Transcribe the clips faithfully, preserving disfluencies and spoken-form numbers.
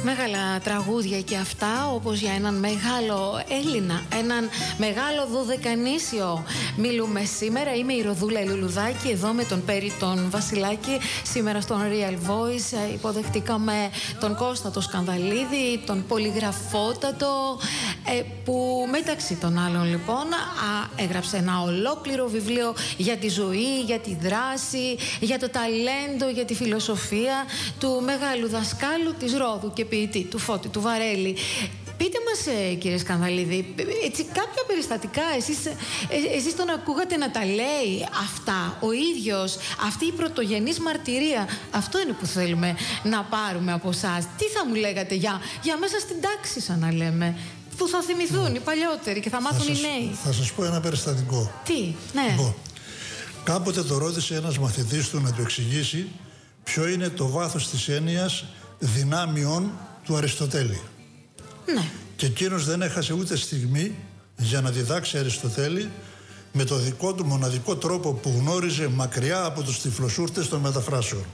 Μεγάλα τραγούδια και αυτά, όπως για έναν μεγάλο Έλληνα, έναν μεγάλο δωδεκανήσιο. Μιλούμε σήμερα, είμαι η Ροδούλα Λουλουδάκη, εδώ με τον Πέρι τον Βασιλάκη. Σήμερα στον Real Voice υποδεχτήκαμε τον Κώστα το Σκανδαλίδη, τον πολυγραφότατο, ε, που μεταξύ των άλλων λοιπόν α, έγραψε ένα ολόκληρο βιβλίο για τη ζωή, για τη δράση, για το ταλέντο, για τη φιλοσοφία του μεγάλου δασκάλου της Ρόδου και ποιητή, του Φώτη του Βαρέλη. Πείτε μας, ε, κύριε Σκανδαλίδη, έτσι κάποια περιστατικά, εσείς, ε, εσείς τον ακούγατε να τα λέει αυτά ο ίδιος, αυτή η πρωτογενής μαρτυρία. Αυτό είναι που θέλουμε να πάρουμε από εσάς. Τι θα μου λέγατε για, για μέσα στην τάξη, σαν να λέμε, που θα θυμηθούν ναι. οι παλιότεροι και θα μάθουν θα σας, οι νέοι. Θα σας πω ένα περιστατικό. Τι, ναι. Λοιπόν, κάποτε το ρώτησε ένας μαθητής του να του εξηγήσει ποιο είναι το βάθος της έννοιας δυνάμειων του Αριστοτέλη. Ναι. Και εκείνος δεν έχασε ούτε στιγμή για να διδάξει Αριστοτέλη με το δικό του μοναδικό τρόπο που γνώριζε μακριά από τους τυφλοσούρτες των μεταφράσεων.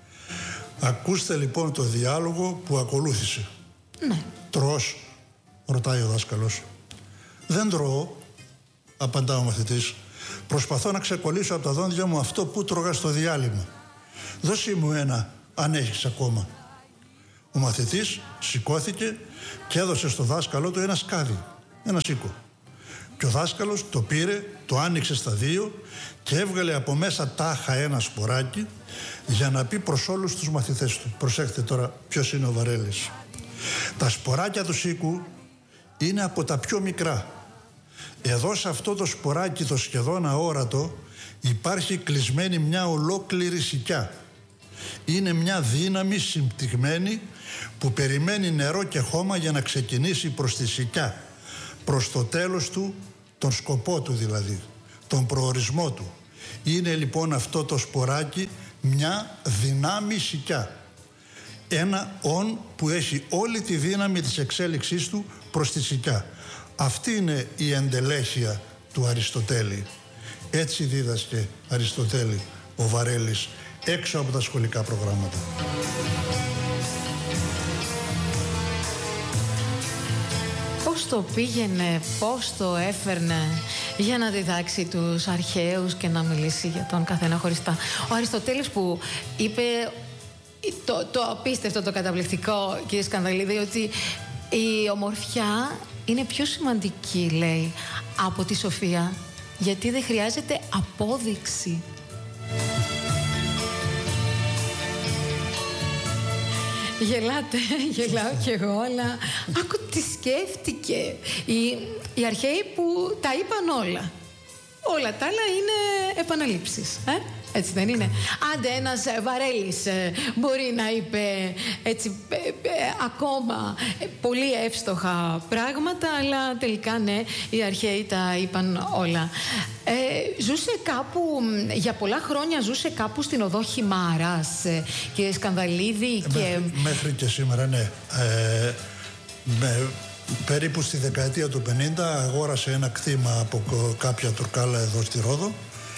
Ακούστε λοιπόν το διάλογο που ακολούθησε. Ναι. Τρως, ρωτάει ο δάσκαλος. Δεν τρώω, απαντά ο μαθητής. Προσπαθώ να ξεκολλήσω από τα δόντια μου αυτό που τρώγα στο διάλειμμα. Δώσή μου ένα, αν έχεις ακόμα. Ο μαθητής σηκώθηκε και έδωσε στο δάσκαλο του ένα σκάδι, ένα σίκο. Και ο δάσκαλος το πήρε, το άνοιξε στα δύο και έβγαλε από μέσα τάχα ένα σποράκι για να πει προς όλους τους μαθητές του. Προσέχτε τώρα ποιος είναι ο Βαρέλης. Τα σποράκια του σίκου είναι από τα πιο μικρά. Εδώ σε αυτό το σποράκι το σχεδόν αόρατο υπάρχει κλεισμένη μια ολόκληρη σικιά. Είναι μια δύναμη συμπτυγμένη που περιμένει νερό και χώμα για να ξεκινήσει προς τη σικιά, προς το τέλος του, τον σκοπό του δηλαδή, τον προορισμό του. Είναι λοιπόν αυτό το σποράκι μια δυνάμη σικιά. Ένα ον που έχει όλη τη δύναμη της εξέλιξής του προς τη σικιά. Αυτή είναι η εντελέχεια του Αριστοτέλη. Έτσι δίδασκε Αριστοτέλη ο Βαρέλης έξω από τα σχολικά προγράμματα. Πώς το πήγαινε, πώς το έφερνε για να διδάξει τους αρχαίους και να μιλήσει για τον καθένα χωριστά. Ο Αριστοτέλης που είπε το, το απίστευτο, το καταπληκτικό, κύριε Σκανδαλίδη, ότι η ομορφιά είναι πιο σημαντική, λέει, από τη σοφία, γιατί δεν χρειάζεται απόδειξη. Γελάτε, γελάω κι εγώ, αλλά άκου τι σκέφτηκε. Οι, οι αρχαίοι που τα είπαν όλα. Όλα τα άλλα είναι επαναλήψεις, ε? Έτσι δεν είναι? Άντε ένας Βαρέλης ε, μπορεί να είπε έτσι ε, ε, ακόμα ε, πολύ εύστοχα πράγματα, αλλά τελικά ναι, οι αρχαίοι τα είπαν όλα. Ε, ζούσε κάπου, για πολλά χρόνια ζούσε κάπου στην οδό Χιμάρας, ε, κύριε Σκανδαλίδη, και... Μέχρι, μέχρι και σήμερα, ναι. Ε, με, περίπου στη δεκαετία του πενήντα αγόρασε ένα κτήμα από κάποια τουρκάλα εδώ στη Ρόδο,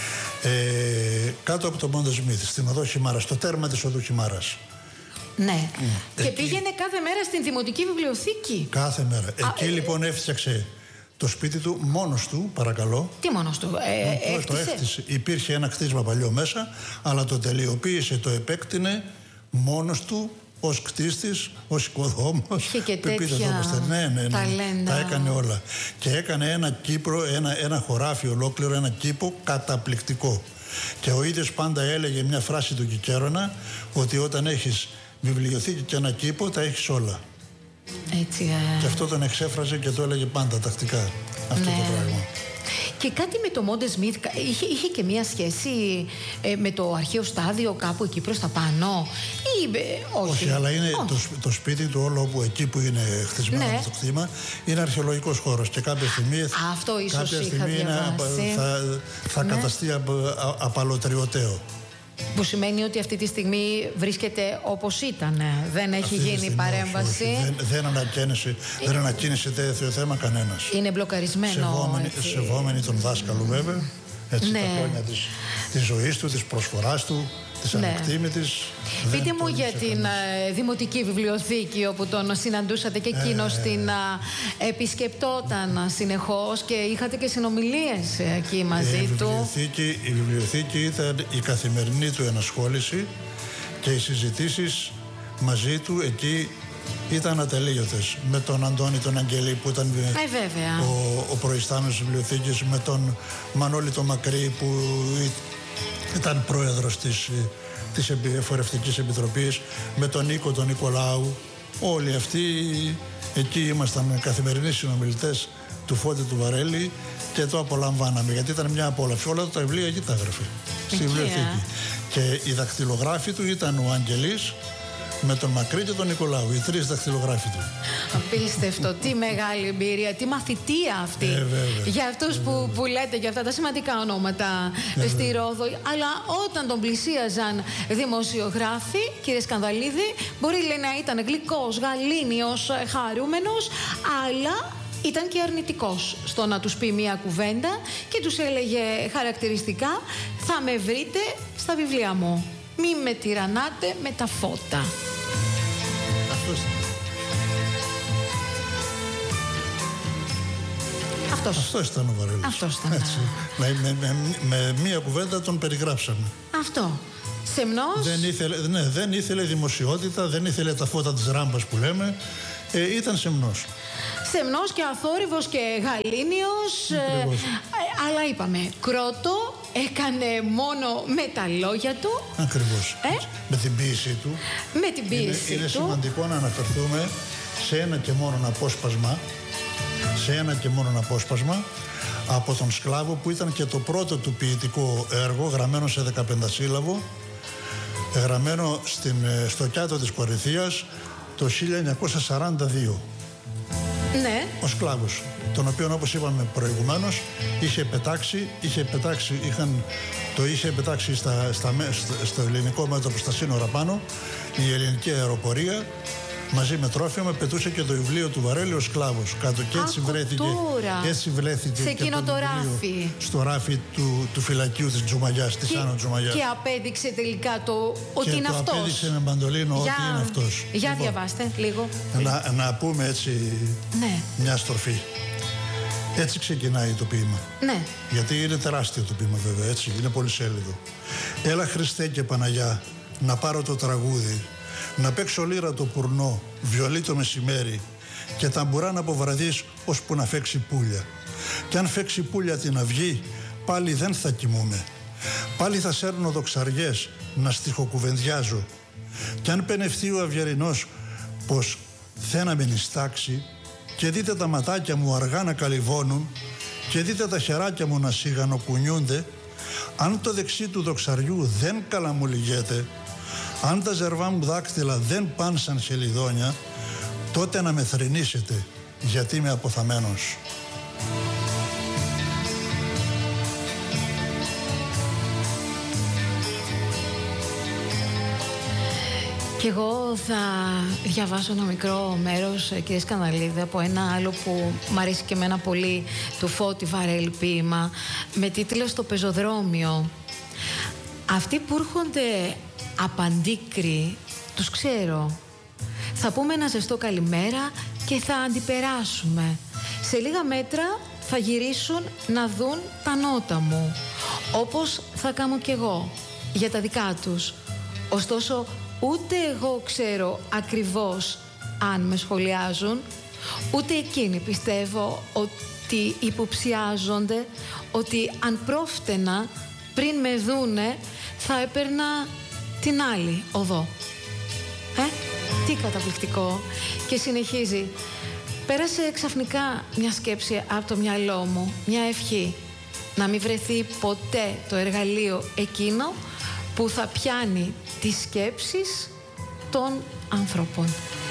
Ε, κάτω από το Μόντε Σμιθ, στην οδό Χιμάρας, στο τέρμα της οδού Χιμάρας. Ναι. Mm. Και εκεί, πήγαινε κάθε μέρα στην Δημοτική Βιβλιοθήκη. Κάθε μέρα. Α, Εκεί ε, λοιπόν έφτιαξε το σπίτι του μόνος του, παρακαλώ. Τι μόνος του, ε, το, το έφτιασε. Υπήρχε ένα κτίσμα παλιό μέσα, αλλά το τελειοποίησε, το επέκτηνε μόνος του, ως κτίστης, ως οικοδόμος. Είχε και τέτοια ναι, ναι, ναι, ταλέντα. Τα έκανε όλα. Και έκανε ένα κήπρο, ένα, ένα χωράφι ολόκληρο, ένα κήπο καταπληκτικό. Και ο ίδιος πάντα έλεγε μια φράση του Κικέρονα, ότι όταν έχεις βιβλιοθήκη και ένα κήπο, τα έχεις όλα. Έτσι, ε... Και αυτό τον εξέφραζε και το έλεγε πάντα τακτικά, αυτό ναι. το πράγμα. Και κάτι με το Μόντε Σμιθ είχε, είχε και μία σχέση ε, με το αρχαίο στάδιο κάπου εκεί προς τα πάνω, ή ε, όχι? Όχι, αλλά είναι όχι. Το, το σπίτι του όλο όπου εκεί που είναι χτισμένο, ναι, το κτήμα, είναι αρχαιολογικός χώρος και κάποια στιγμή, αυτό ίσως κάποια είχα στιγμή είναι, θα, θα ναι. καταστεί απ, απαλωτριωτέο. Που σημαίνει ότι αυτή τη στιγμή βρίσκεται όπως ήταν. Δεν έχει αυτή γίνει στιγμή, παρέμβαση. Όχι, όχι. Δεν, δεν ανακαίνισε, δεν ανακοίνησε τέτοιο θέμα κανένας. Είναι μπλοκαρισμένο. Σεβόμενοι, σεβόμενοι τον δάσκαλο βέβαια. Έτσι, ναι. τα χρόνια της, της ζωής του, της προσφοράς του, της της ναι. ανεκτήμητης. Πείτε μου για την ε, Δημοτική Βιβλιοθήκη, όπου τον συναντούσατε και εκείνος ε, την ε, επισκεπτόταν συνεχώς και είχατε και συνομιλίες εκεί μαζί η του. Βιβλιοθήκη, η βιβλιοθήκη ήταν η καθημερινή του ενασχόληση και οι συζητήσεις μαζί του εκεί ήταν ατελείωτες. Με τον Αντώνη τον Αγγελή που ήταν ε, βέβαια. ο, ο προϊστάμενος της βιβλιοθήκης, με τον Μανώλη τον Μακρύ που ήταν πρόεδρος της, της Εφορευτικής Επιτροπής, με τον Νίκο τον Νικολάου. Όλοι αυτοί εκεί ήμασταν καθημερινοί συνομιλητές του Φώτη του Βαρέλη και το απολαμβάναμε, γιατί ήταν μια απόλαυση. Όλα τα βιβλία εκεί τα έγραφε, στη βιβλιοθήκη. Και οι δακτυλογράφοι του ήταν ο Αγγελής με τον Μακρύ και τον Νικολάου, οι τρεις δακτυλογράφοι του. Απίστευτο, τι μεγάλη εμπειρία, τι μαθητεία αυτή. Ε, για αυτούς ε, που, που λέτε για αυτά τα σημαντικά ονόματα ε, στη Ρόδο. Αλλά όταν τον πλησίαζαν δημοσιογράφοι, κύριε Σκανδαλίδη, μπορεί λέει, να ήταν γλυκός, γαλήνιος, χαρούμενος, αλλά ήταν και αρνητικός στο να τους πει μια κουβέντα και τους έλεγε χαρακτηριστικά, θα με βρείτε στα βιβλία μου. Μη με τυραννάτε με τα φώτα. Αυτός ήταν. Αυτός. Αυτός ήταν ο Βαρέλης. Αυτός ήταν. Έτσι. Με, με, με, με μία κουβέντα τον περιγράψαμε. Αυτό. Σεμνός. Δεν ήθελε, ναι, δεν ήθελε δημοσιότητα, δεν ήθελε τα φώτα της ράμπας που λέμε. Ε, ήταν σεμνός. Σεμνός και αθόρυβος και γαλήνιος. Ε, ε, αλλά είπαμε, κρότο, έκανε μόνο με τα λόγια του. Ακριβώς. Ε? Με την ποίησή του. Με την ποίησή είναι, του. Είναι σημαντικό να αναφερθούμε σε ένα και μόνο απόσπασμα, σε ένα και μόνο απόσπασμα από τον Σκλάβο, που ήταν και το πρώτο του ποιητικό έργο, γραμμένο σε δεκαπεντασύλλαβο, γραμμένο στην, στο Κιάτο της Κορινθίας το χίλια εννιακόσια σαράντα δύο. Ναι. Ο Σκλάβος, τον οποίο, όπως είπαμε προηγουμένως, είχε πετάξει, είχε πετάξει, είχαν, το είχε πετάξει στα, στα, στα, στο ελληνικό μέτωπο, στα σύνορα πάνω, η ελληνική αεροπορία, μαζί με τρόφιμα, πετούσε και το βιβλίο του Βαρέλη ο Σκλάβος κάτω, και έτσι βρέθηκε, έτσι βρέθηκε σε και εκείνο το, το ράφι, στο ράφι του, του φυλακίου της Τζουμαγιάς, της Άνω Τζουμαγιάς. Και απέδειξε τελικά το ότι και είναι το αυτός. Και απέδειξε με μπαντολίνο για, ότι είναι αυτός. Για λοιπόν, διαβάστε λίγο. Να, να πούμε έτσι, ναι, μια στροφή. Έτσι ξεκινάει το ποίημα. Ναι. Γιατί είναι τεράστιο το ποίημα, βέβαια, έτσι, είναι πολυσέλιδο. Έλα Χριστέ και Παναγιά, να πάρω το τραγούδι, να παίξω λύρα το πουρνό, βιολί το μεσημέρι και ταμπουράν από βραδείς ώσπου να φέξει πουλια. Κι αν φέξει πουλια την αυγή, πάλι δεν θα κοιμούμαι. Πάλι θα σέρνω δοξαριές να στιχοκουβεντιάζω. Κι αν πενευτεί ο αυγερινός πως θέναμε νηστάξει, και δείτε τα ματάκια μου αργά να καλυβώνουν και δείτε τα χεράκια μου να σιγανοκουνιούνται, αν το δεξί του δοξαριού δεν καλαμουλιγέται, αν τα ζερβά μου δάκτυλα δεν πάνε σαν χελιδόνια, τότε να με θρηνήσετε, γιατί είμαι αποθαμένος. Και εγώ θα διαβάσω ένα μικρό μέρος, κύριε Σκανδαλίδη, από ένα άλλο που μου αρέσει και εμένα πολύ, του Φώτη Βαρέλη ποίημα, με τίτλο «Στο πεζοδρόμιο». Αυτοί που έρχονται απαντίκροι, τους ξέρω. Θα πούμε ένα ζεστό καλημέρα και θα αντιπεράσουμε. Σε λίγα μέτρα θα γυρίσουν να δουν τα νότα μου, όπως θα κάνω κι εγώ, για τα δικά τους. Ωστόσο, ούτε εγώ ξέρω ακριβώς αν με σχολιάζουν, ούτε εκείνοι πιστεύω ότι υποψιάζονται ότι αν πρόφτενα πριν με δούνε θα έπαιρνα την άλλη οδό. Ε, τι καταπληκτικό. Και συνεχίζει. Πέρασε ξαφνικά μια σκέψη από το μυαλό μου, μια ευχή. Να μην βρεθεί ποτέ το εργαλείο εκείνο που θα πιάνει τις σκέψεις των ανθρώπων.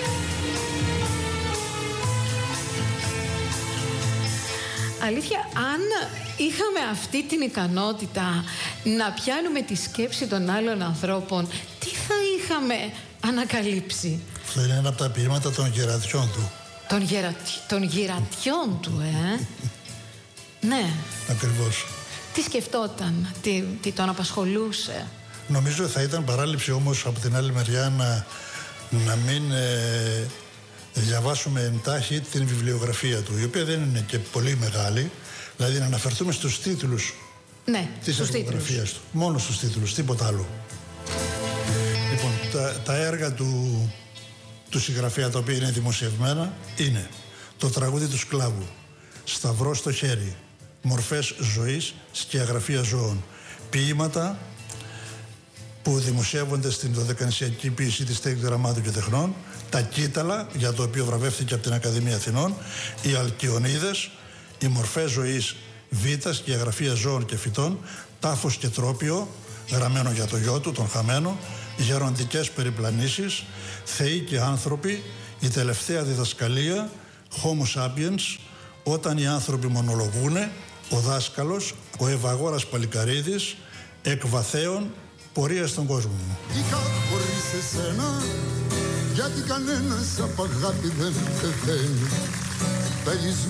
Αλήθεια, αν είχαμε αυτή την ικανότητα να πιάνουμε τη σκέψη των άλλων ανθρώπων, τι θα είχαμε ανακαλύψει? Αυτό είναι ένα από τα ποίηματα των γερατιών του. Των, γερα... των γερατιών του, ε? Ναι. Ακριβώς. Τι σκεφτόταν, τι, τι τον απασχολούσε? Νομίζω θα ήταν παράληψη όμως από την άλλη μεριά να, να μην ε, διαβάσουμε εντάχει την βιβλιογραφία του, η οποία δεν είναι και πολύ μεγάλη, δηλαδή να αναφερθούμε στους τίτλους ναι, της βιβλιογραφίας του. Μόνο στους τίτλους, τίποτα άλλο. Λοιπόν, τα, τα έργα του, του συγγραφέα, τα οποία είναι δημοσιευμένα, είναι το τραγούδι του Σκλάβου, Σταυρό στο χέρι, Μορφές ζωής, Σκιαγραφία ζώων, ποίηματα που δημοσιεύονται στην δωδεκανησιακή ποίηση της Τέχνης Γραμμάτων και Τεχνών, τα Κίταλα, για το οποίο βραβεύτηκε από την Ακαδημία Αθηνών, οι Αλκιονίδες, οι Μορφές ζωής Β, Σκιαγραφία ζώων και φυτών, Τάφος και Τρόπιο, γραμμένο για το γιο του, τον χαμένο, Γεροντικές περιπλανήσεις, Θεοί και άνθρωποι, η τελευταία διδασκαλία, Homo sapiens, όταν οι άνθρωποι μονολογούνε, ο δάσκαλος, ο Ευαγόρας Παλικαρίδης, εκ βαθέων, πορεία στον κόσμο μου. Είχα χωρίς εσένα, γιατί κανένας απ' αγάπη δεν πεθαίνει.